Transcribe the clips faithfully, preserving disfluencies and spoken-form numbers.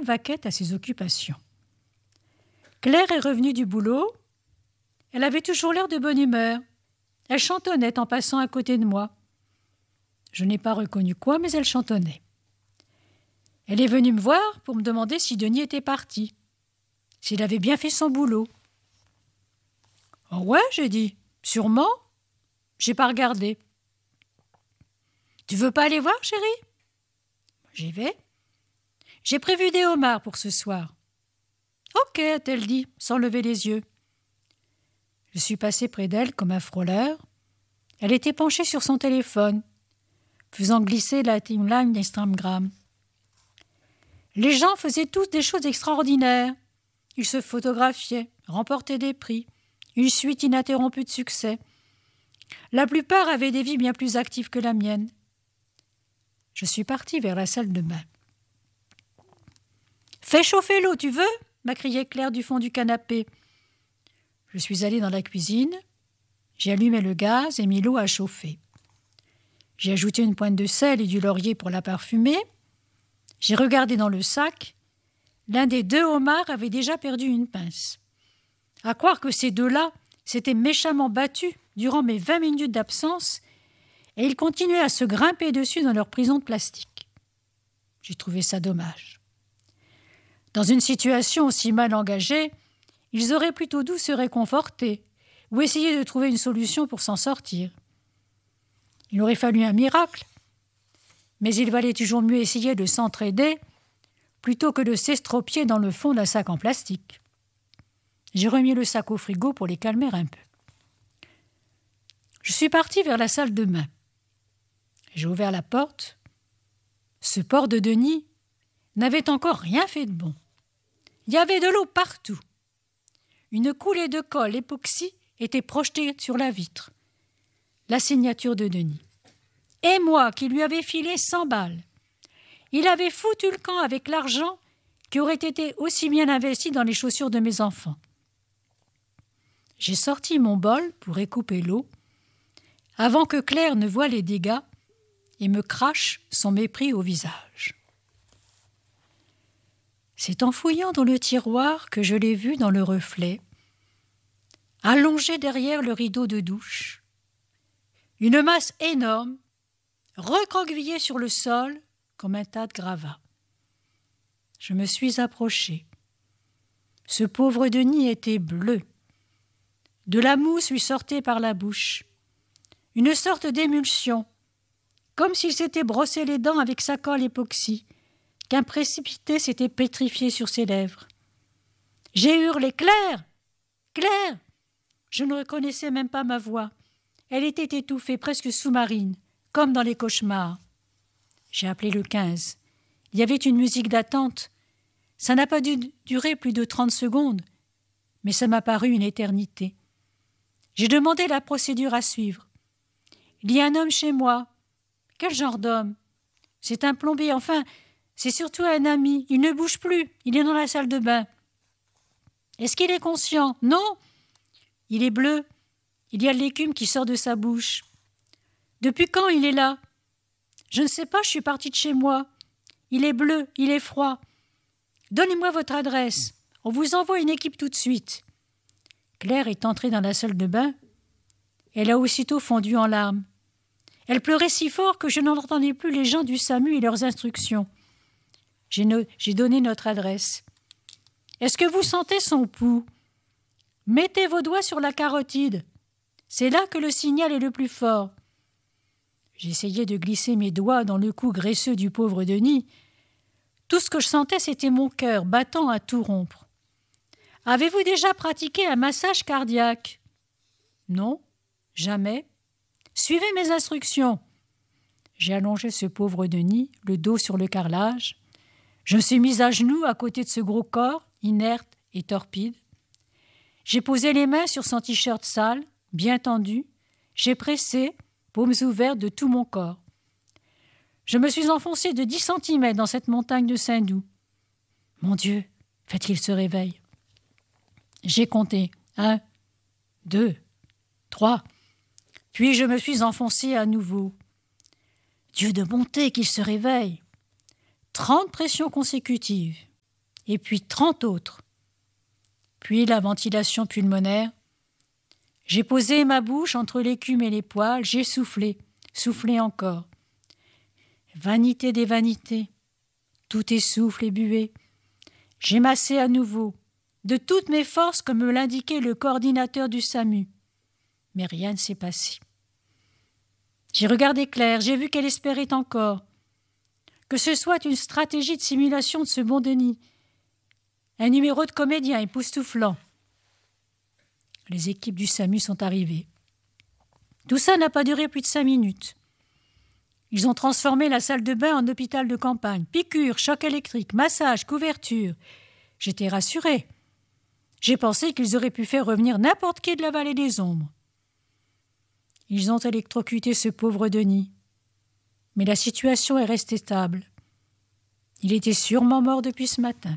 vaquait à ses occupations. Claire est revenue du boulot. Elle avait toujours l'air de bonne humeur. Elle chantonnait en passant à côté de moi. Je n'ai pas reconnu quoi, mais elle chantonnait. Elle est venue me voir pour me demander si Denis était parti, s'il avait bien fait son boulot. « Oh ouais, j'ai dit. Sûrement. J'ai pas regardé. »« Tu veux pas aller voir, chérie ?»« J'y vais. J'ai prévu des homards pour ce soir. »« Ok, a-t-elle dit, sans lever les yeux. » Je suis passé près d'elle comme un frôleur. Elle était penchée sur son téléphone, faisant glisser la timeline d'Instagram. Les gens faisaient tous des choses extraordinaires. Ils se photographiaient, remportaient des prix, une suite ininterrompue de succès. La plupart avaient des vies bien plus actives que la mienne. Je suis partie vers la salle de bain. « Fais chauffer l'eau, tu veux ?» m'a crié Claire du fond du canapé. Je suis allée dans la cuisine, j'ai allumé le gaz et mis l'eau à chauffer. J'ai ajouté une pointe de sel et du laurier pour la parfumer. J'ai regardé dans le sac. L'un des deux homards avait déjà perdu une pince. À croire que ces deux-là s'étaient méchamment battus durant mes vingt minutes d'absence et ils continuaient à se grimper dessus dans leur prison de plastique. J'ai trouvé ça dommage. Dans une situation aussi mal engagée, ils auraient plutôt dû se réconforter ou essayer de trouver une solution pour s'en sortir. Il aurait fallu un miracle, mais il valait toujours mieux essayer de s'entraider plutôt que de s'estropier dans le fond d'un sac en plastique. J'ai remis le sac au frigo pour les calmer un peu. Je suis partie vers la salle de bain. J'ai ouvert la porte. Ce porc de Denis n'avait encore rien fait de bon. Il y avait de l'eau partout. Une coulée de colle époxy était projetée sur la vitre. La signature de Denis. Et moi qui lui avais filé cent balles. Il avait foutu le camp avec l'argent qui aurait été aussi bien investi dans les chaussures de mes enfants. J'ai sorti mon bol pour écouper l'eau avant que Claire ne voie les dégâts et me crache son mépris au visage. C'est en fouillant dans le tiroir que je l'ai vu dans le reflet, allongé derrière le rideau de douche. Une masse énorme, recroquevillée sur le sol comme un tas de gravats. Je me suis approchée. Ce pauvre Denis était bleu. De la mousse lui sortait par la bouche. Une sorte d'émulsion, comme s'il s'était brossé les dents avec sa colle époxy, qu'un précipité s'était pétrifié sur ses lèvres. J'ai hurlé « Claire ! Claire !» Je ne reconnaissais même pas ma voix. Elle était étouffée, presque sous-marine, comme dans les cauchemars. J'ai appelé le quinze. Il y avait une musique d'attente. Ça n'a pas dû durer plus de trente secondes, mais ça m'a paru une éternité. J'ai demandé la procédure à suivre. Il y a un homme chez moi. Quel genre d'homme? C'est un plombier, enfin, c'est surtout un ami. Il ne bouge plus, il est dans la salle de bain. Est-ce qu'il est conscient? Non. Il est bleu. Il y a de l'écume qui sort de sa bouche. Depuis quand il est là? Je ne sais pas, je suis partie de chez moi. Il est bleu, il est froid. Donnez-moi votre adresse. On vous envoie une équipe tout de suite. Claire est entrée dans la salle de bain. Elle a aussitôt fondu en larmes. Elle pleurait si fort que je n'entendais plus les gens du SAMU et leurs instructions. J'ai, no- j'ai donné notre adresse. Est-ce que vous sentez son pouls? Mettez vos doigts sur la carotide. C'est là que le signal est le plus fort. J'essayais de glisser mes doigts dans le cou graisseux du pauvre Denis. Tout ce que je sentais, c'était mon cœur battant à tout rompre. Avez-vous déjà pratiqué un massage cardiaque? Non, jamais. Suivez mes instructions. J'ai allongé ce pauvre Denis, le dos sur le carrelage. Je me suis mise à genoux à côté de ce gros corps, inerte et torpide. J'ai posé les mains sur son t-shirt sale, bien tendu. J'ai pressé, paumes ouvertes de tout mon corps. Je me suis enfoncée de dix centimètres dans cette montagne de Saint-Doux. Mon Dieu, faites qu'il se réveille. J'ai compté. Un, deux, trois. Puis je me suis enfoncée à nouveau. Dieu de bonté, qu'il se réveille. Trente pressions consécutives. et puis trente autres. Puis la ventilation pulmonaire. J'ai posé ma bouche entre l'écume et les poils, j'ai soufflé, soufflé encore. Vanité des vanités, tout essouffle et buée. J'ai massé à nouveau, de toutes mes forces comme me l'indiquait le coordinateur du SAMU. Mais rien ne s'est passé. J'ai regardé Claire, j'ai vu qu'elle espérait encore. Que ce soit une stratégie de simulation de ce bon Denis, un numéro de comédien époustouflant. Les équipes du SAMU sont arrivées. Tout ça n'a pas duré plus de cinq minutes. Ils ont transformé la salle de bain en hôpital de campagne. Piqûres, choc électrique, massage, couverture. J'étais rassurée. J'ai pensé qu'ils auraient pu faire revenir n'importe qui de la vallée des ombres. Ils ont électrocuté ce pauvre Denis. Mais la situation est restée stable. Il était sûrement mort depuis ce matin.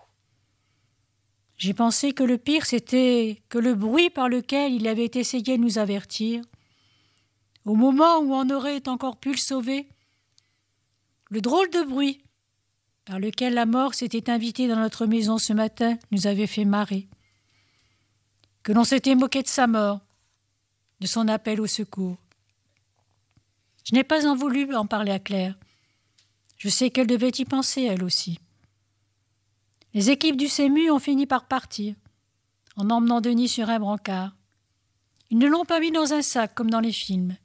J'ai pensé que le pire, c'était que le bruit par lequel il avait essayé de nous avertir, au moment où on aurait encore pu le sauver, le drôle de bruit par lequel la mort s'était invitée dans notre maison ce matin nous avait fait marrer, que l'on s'était moqué de sa mort, de son appel au secours. Je n'ai pas en voulu en parler à Claire. Je sais qu'elle devait y penser, elle aussi. Les équipes du SAMU ont fini par partir, en emmenant Denis sur un brancard. Ils ne l'ont pas mis dans un sac, comme dans les films.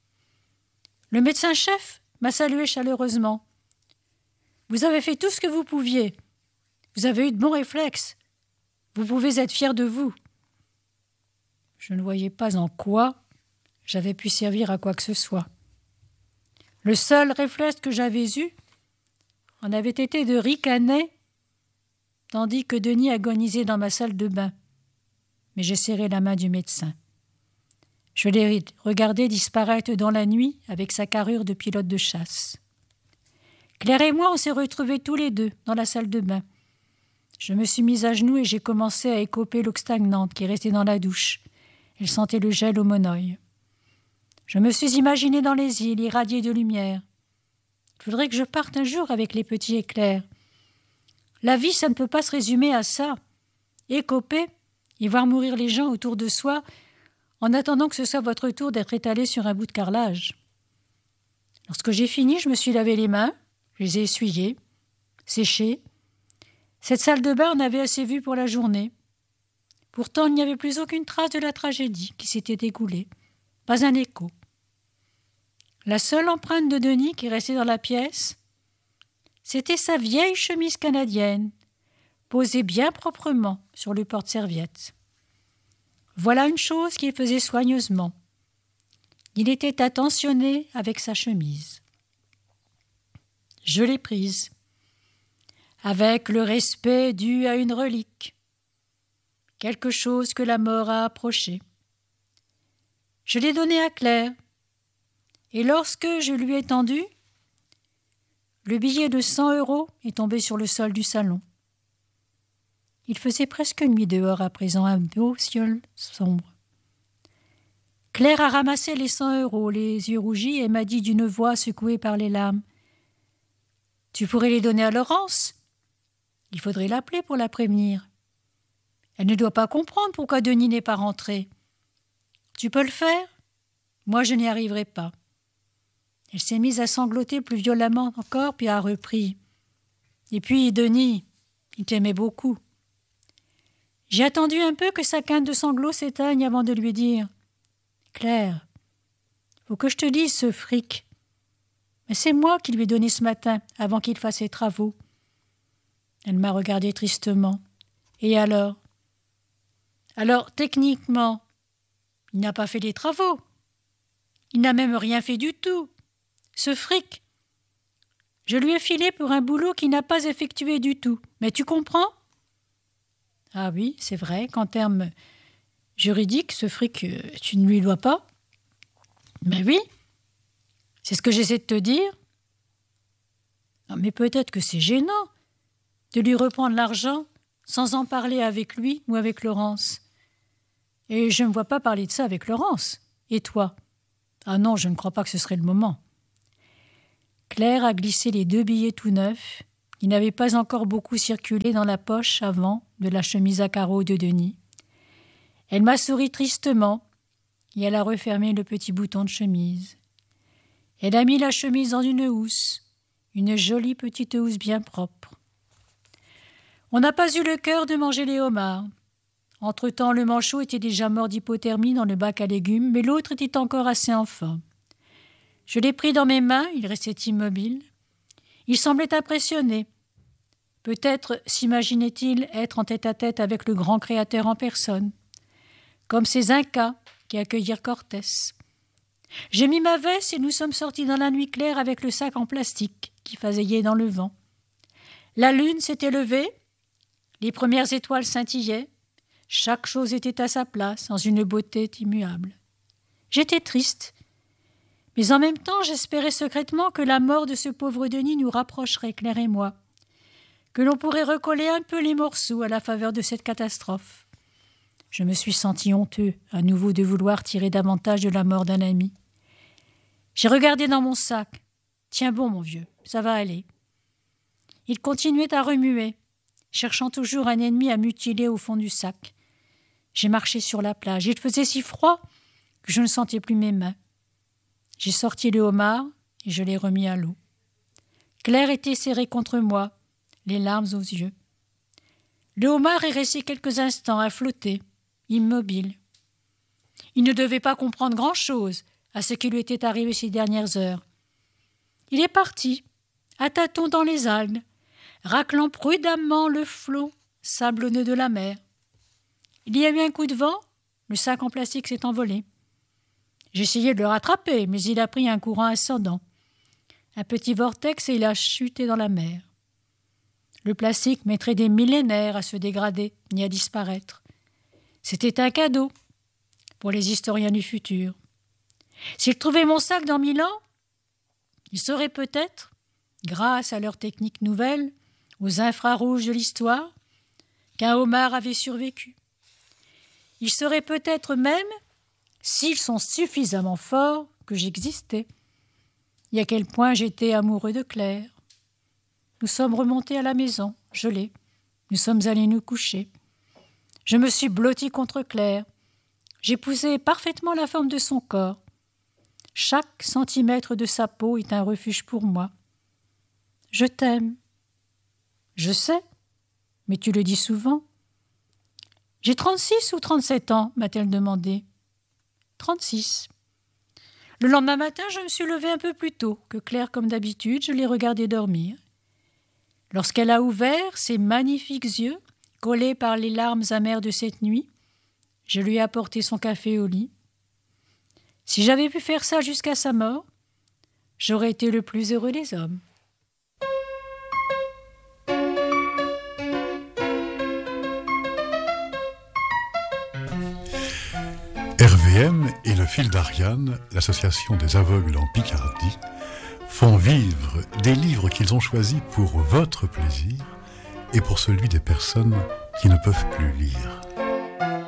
Le médecin-chef m'a salué chaleureusement. « Vous avez fait tout ce que vous pouviez. Vous avez eu de bons réflexes. Vous pouvez être fiers de vous. » Je ne voyais pas en quoi j'avais pu servir à quoi que ce soit. Le seul réflexe que j'avais eu en avait été de ricaner, tandis que Denis agonisait dans ma salle de bain. Mais j'ai serré la main du médecin. Je l'ai regardé disparaître dans la nuit avec sa carrure de pilote de chasse. Claire et moi, on s'est retrouvés tous les deux dans la salle de bain. Je me suis mise à genoux et j'ai commencé à écoper l'eau stagnante qui restait dans la douche. Elle sentait le gel au monoeil. Je me suis imaginée dans les îles, irradiées de lumière. Il faudrait que je parte un jour avec les petits éclairs. La vie, ça ne peut pas se résumer à ça. Écoper et voir mourir les gens autour de soi en attendant que ce soit votre tour d'être étalé sur un bout de carrelage. Lorsque j'ai fini, je me suis lavé les mains, je les ai essuyées, séchées. Cette salle de bain en avait assez vu pour la journée. Pourtant, il n'y avait plus aucune trace de la tragédie qui s'était écoulée. Pas un écho. La seule empreinte de Denis qui restait dans la pièce, c'était sa vieille chemise canadienne, posée bien proprement sur le porte-serviette. Voilà une chose qu'il faisait soigneusement. Il était attentionné avec sa chemise. Je l'ai prise, avec le respect dû à une relique, quelque chose que la mort a approché. Je l'ai donnée à Claire, et lorsque je lui ai tendu, le billet de cent euros est tombé sur le sol du salon. Il faisait presque nuit dehors à présent, un beau ciel sombre. Claire a ramassé les cent euros, les yeux rougis, et m'a dit d'une voix secouée par les larmes « Tu pourrais les donner à Laurence. Il faudrait l'appeler pour la prévenir. Elle ne doit pas comprendre pourquoi Denis n'est pas rentré. Tu peux le faire? Moi, je n'y arriverai pas. » Elle s'est mise à sangloter plus violemment encore, puis a repris. « Et puis, Denis, il t'aimait beaucoup. » J'ai attendu un peu que sa quinte de sanglots s'éteigne avant de lui dire « Claire, faut que je te dise ce fric. Mais c'est moi qui lui ai donné ce matin, avant qu'il fasse ses travaux. » Elle m'a regardé tristement. « Et alors ?»« Alors, techniquement, il n'a pas fait les travaux. Il n'a même rien fait du tout. Ce fric, je lui ai filé pour un boulot qu'il n'a pas effectué du tout. Mais tu comprends ? » Ah oui, c'est vrai qu'en termes juridiques, ce fric, tu ne lui dois pas. Mais oui, c'est ce que j'essaie de te dire. Mais peut-être que c'est gênant de lui reprendre l'argent sans en parler avec lui ou avec Laurence. Et je ne me vois pas parler de ça avec Laurence. Et toi ? Ah non, je ne crois pas que ce serait le moment. Claire a glissé les deux billets tout neufs qui n'avait pas encore beaucoup circulé dans la poche avant de la chemise à carreaux de Denis. Elle m'a souri tristement et elle a refermé le petit bouton de chemise. Elle a mis la chemise dans une housse, une jolie petite housse bien propre. On n'a pas eu le cœur de manger les homards. Entre-temps, le manchot était déjà mort d'hypothermie dans le bac à légumes, mais l'autre était encore assez en forme. Je l'ai pris dans mes mains, il restait immobile. Il semblait impressionné. Peut-être s'imaginait-il être en tête-à-tête avec le grand créateur en personne, comme ces Incas qui accueillirent Cortés. J'ai mis ma veste et nous sommes sortis dans la nuit claire avec le sac en plastique qui faisait dans le vent. La lune s'était levée, les premières étoiles scintillaient, chaque chose était à sa place, dans une beauté immuable. J'étais triste, mais en même temps j'espérais secrètement que la mort de ce pauvre Denis nous rapprocherait, Claire et moi, que l'on pourrait recoller un peu les morceaux à la faveur de cette catastrophe. Je me suis senti honteux, à nouveau, de vouloir tirer davantage de la mort d'un ami. J'ai regardé dans mon sac. Tiens bon, mon vieux, ça va aller. Il continuait à remuer, cherchant toujours un ennemi à mutiler au fond du sac. J'ai marché sur la plage. Il faisait si froid que je ne sentais plus mes mains. J'ai sorti le homard et je l'ai remis à l'eau. Claire était serrée contre moi, les larmes aux yeux. Le homard est resté quelques instants à flotter, immobile. Il ne devait pas comprendre grand-chose à ce qui lui était arrivé ces dernières heures. Il est parti, à tâtons dans les algues, raclant prudemment le flot sablonneux de la mer. Il y a eu un coup de vent, le sac en plastique s'est envolé. J'ai essayé de le rattraper, mais il a pris un courant ascendant. Un petit vortex et il a chuté dans la mer. Le plastique mettrait des millénaires à se dégrader ni à disparaître. C'était un cadeau pour les historiens du futur. S'ils trouvaient mon sac dans mille ans, ils sauraient peut-être, grâce à leur technique nouvelle, aux infrarouges de l'histoire, qu'un homard avait survécu. Ils sauraient peut-être même, s'ils sont suffisamment forts, que j'existais, et à quel point j'étais amoureux de Claire. Nous sommes remontés à la maison, gelés. Nous sommes allés nous coucher. Je me suis blotti contre Claire. J'épousai parfaitement la forme de son corps. Chaque centimètre de sa peau est un refuge pour moi. Je t'aime. Je sais, mais tu le dis souvent. J'ai trente-six ou trente-sept ans, m'a-t-elle demandé. Trente-six. Le lendemain matin, je me suis levée un peu plus tôt que Claire, comme d'habitude, je l'ai regardée dormir. Lorsqu'elle a ouvert ses magnifiques yeux, collés par les larmes amères de cette nuit, je lui ai apporté son café au lit. Si j'avais pu faire ça jusqu'à sa mort, j'aurais été le plus heureux des hommes. R V M et le Fil d'Ariane, l'association des aveugles en Picardie, font vivre des livres qu'ils ont choisis pour votre plaisir et pour celui des personnes qui ne peuvent plus lire.